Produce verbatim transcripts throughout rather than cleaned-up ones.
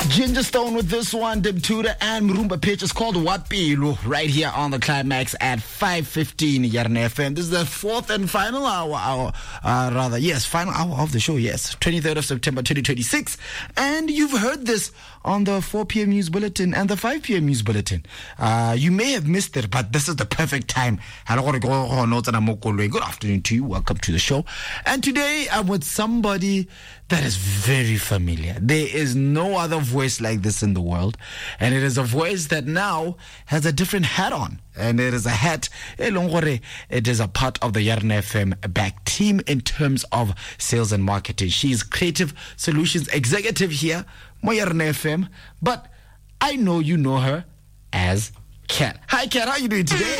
Ginger Stone with this one, Debtuda and Murumba pitch is called Wapilo right here on the Climax at five fifteen Yarn F M. This is the fourth and final hour, hour uh, rather, yes, final hour of the show, yes, twenty-third of September twenty twenty-six. And you've heard this on the four p.m. news bulletin and the five p.m. news bulletin. Uh, you may have missed it, but this is the perfect time. Good afternoon to you. Welcome to the show. And today I'm with somebody that is very familiar. There is no other voice like this in the world. And it is a voice that now has a different hat on. And it is a hat, it is a part of the Yarn F M back team in terms of sales and marketing. She is Creative Solutions Executive here, my Yarn F M. But I know you know her as Kat. Hi, Kat. How are you doing today?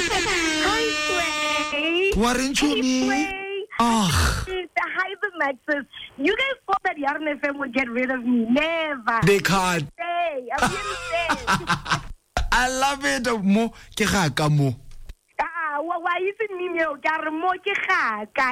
Hi, Sway. Weren't you me? Oh. Hi, the Maxes. You guys thought that Yarn F M would get rid of me. Never. They can't. Stay. I'm here to stay. I love it. Mo ke ga ka mo. Ah, why is it me mo ka mo ke ga ka?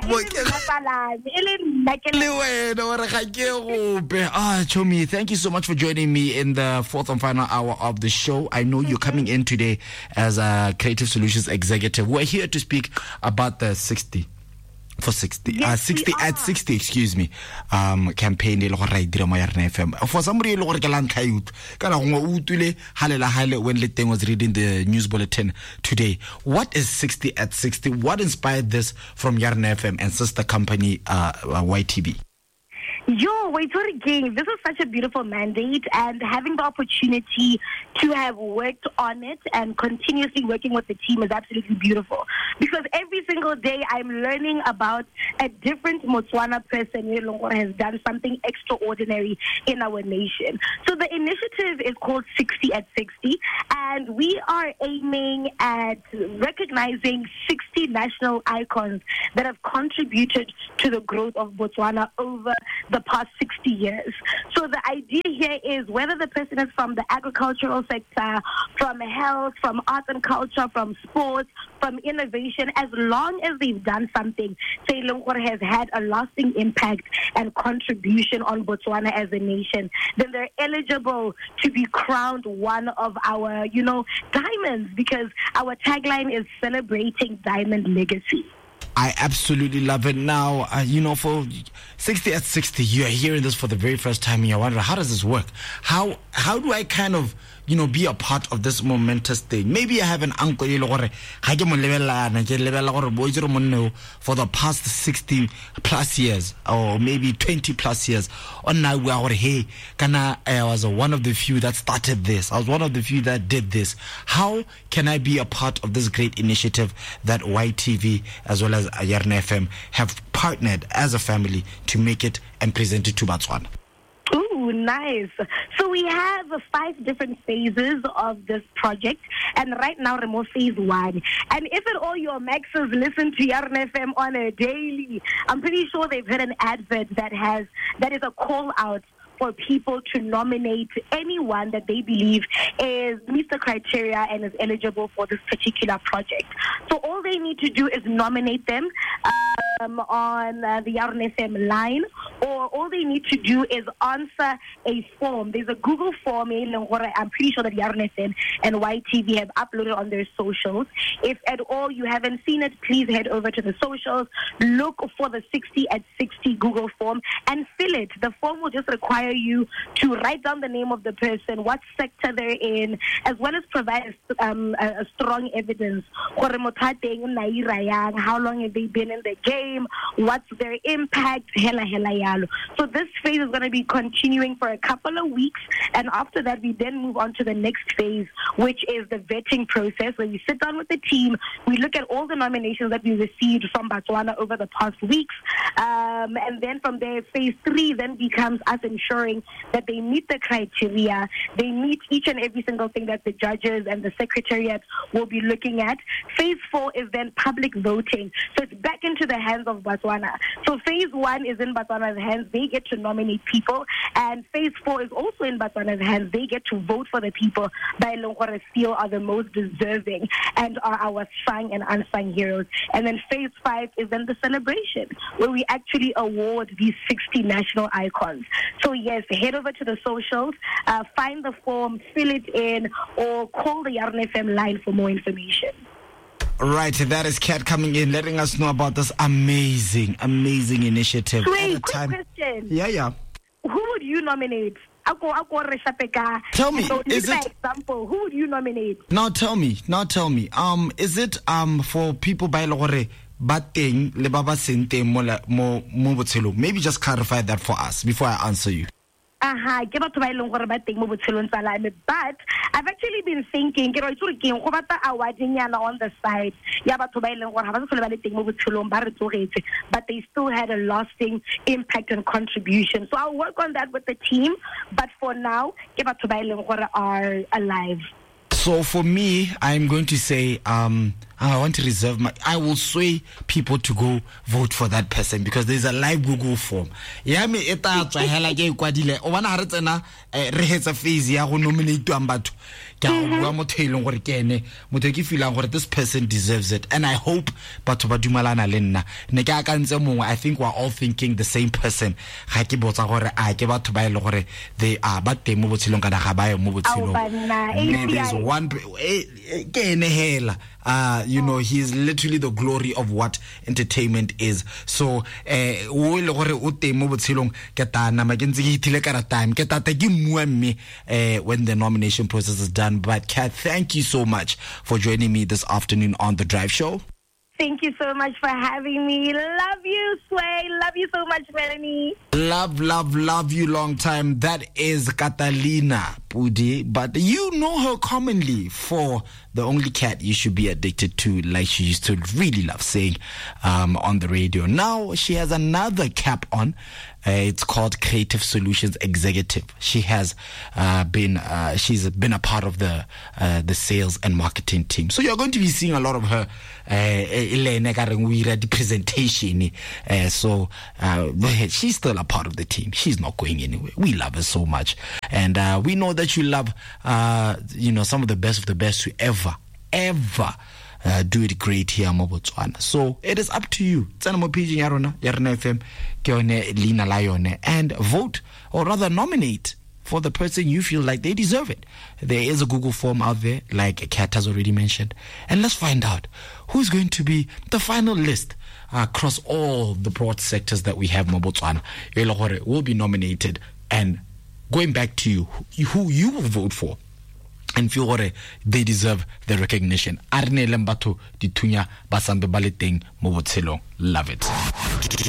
Ah, Chomi, thank you so much for joining me in the fourth and final hour of the show. I know you're coming in today as a Creative Solutions Executive. We're here to speak about the sixty. For sixty, yes, uh, sixty at sixty, excuse me, um, campaign e le go ra idira mo Yarn F M. For somebody e le gore ke la ntlha youth kana go utule halela hale when le teng was reading the news bulletin today. What is sixty at sixty? What inspired this from Yarn F M and sister company uh, uh, Y T B? Yo, wait, what again? This is such a beautiful mandate, and having the opportunity to have worked on it and continuously working with the team is absolutely beautiful. Because every single day I'm learning about a different Motswana person who has done something extraordinary in our nation. So the initiative is called sixty at sixty, and we are aiming at recognizing sixty national icons that have contributed to the growth of Botswana over the past sixty years. So the idea here is whether the person is from the agricultural sector, from health, from arts and culture, from sports, from innovation, as long as they've done something, say Longkore has had a lasting impact and contribution on Botswana as a nation, then they're eligible to be crowned one of our, you know, diamonds, because our tagline is celebrating diamond legacy. I absolutely love it. Now, uh, you know, for sixty at sixty, you are hearing this for the very first time, and you're wondering, how does this work? How how do I kind of, you know, be a part of this momentous thing? Maybe I have an uncle for the past sixty plus years, or maybe twenty plus years. On now we are hey, I was one of the few that started this. I was one of the few that did this. How can I be a part of this great initiative that Y T V as well as Yarn F M have partnered as a family to make it and present it to Botswana? Ooh, nice. So we have five different phases of this project, and right now we're more phase one. And if at all your Maxes listen to Yarn F M on a daily, I'm pretty sure they've heard an advert that has that is a call out for people to nominate anyone that they believe is meets the criteria and is eligible for this particular project. So all they need to do is nominate them um, on uh, the Yarn F M line, or all they need to do is answer a form. There's a Google form, I'm pretty sure that Yarn F M and Y T V have uploaded on their socials. If at all you haven't seen it, please head over to the socials, look for the sixty at sixty Google form and fill it. The form will just require you to write down the name of the person, what sector they're in, as well as provide um, a, a strong evidence. How long have they been in the game? What's their impact? Hela hela yalo. So this phase is going to be continuing for a couple of weeks, and after that we then move on to the next phase, which is the vetting process, where we sit down with the team, we look at all the nominations that we received from Botswana over the past weeks, um, and then from there phase three then becomes us ensuring that they meet the criteria, they meet each and every single thing that the judges and the secretariat will be looking at. Phase four is then public voting. So it's back into the hands hands of Botswana. So phase one is in Botswana's hands. They get to nominate people. And phase four is also in Botswana's hands. They get to vote for the people by Longore feel are the most deserving and are our sung and unsung heroes. And then phase five is then the celebration, where we actually award these sixty national icons. So yes, head over to the socials, uh, find the form, fill it in, or call the Yarn F M line for more information. Right, that is Kat coming in, letting us know about this amazing, amazing initiative. Wait, quick time. question. Yeah, yeah. Who would you nominate? Tell me, so, is it example? Who would you nominate? Now tell me, now tell me. Um, is it um for people by Lore bateng le ba ba senteng mo mo mo botshelong? Maybe just clarify that for us before I answer you. Aha, ke batho ba ileng gore ba teng mo botshelong tsa lame, but I've actually been thinking ke re itse ke go batla awardnyana on the side ya batho ba ileng gore ha ba se ba le teng mo botshelong ba re tsogetse, but they still had a lasting impact and contribution. So I'll work on that with the team, but for now ke batho ba ileng gore are alive. So for me, I'm going to say um I want to reserve my I will sway people to go vote for that person because there's a live Google form. Ya me eta tswa hela ke ikwadile o bona ha re tsena re hetsa phase ya go nominate batho ka bua motho eleng gore ke ene motho ke feelang gore this person deserves it, and I hope batho ba dumalana le nna ne ke akantse mongwe. I think we're all thinking the same person. Ga ke botsa gore a ke batho ba ile gore they are ba teng mo botshelong kana ga ba ye mo botshelong. There's one ke ene hela. Uh, you know, he is literally the glory of what entertainment is. So, eh, o le gore o teng mo botshelong ke tana ma ke ntse ke itile ka time ke tata ke mua me eh when the nomination process is done. But Kat, thank you so much for joining me this afternoon on the Drive Show. Thank you so much for having me. Love you, Sway. Love you so much, Melanie. Love, love, love you long time. That is Catalina Pudi, but you know her commonly for the only cat you should be addicted to, like she used to really love saying um, on the radio. Now she has another cap on. Uh, it's called Creative Solutions Executive. She has uh, been uh, she's been a part of the uh, the sales and marketing team. So you're going to be seeing a lot of her uh, presentation. Uh, so uh, she's still a part of the team. She's not going anywhere. We love her so much, and uh, we know that you love uh, you know some of the best of the best who ever ever. Uh, do it great here mo Botswana. So it is up to you. Tsena mo page ya rona ya Rena F M ke yone lina la yone, and vote, or rather nominate for the person you feel like they deserve it. There is a Google form out there, like Kat has already mentioned, and let's find out who's going to be the final list uh, across all the broad sectors that we have mo Botswana. Will be nominated, and going back to you, who you will vote for and feel gore they deserve the recognition. Arne lembato ditunya basambe baleteng mo botshelong. Love it.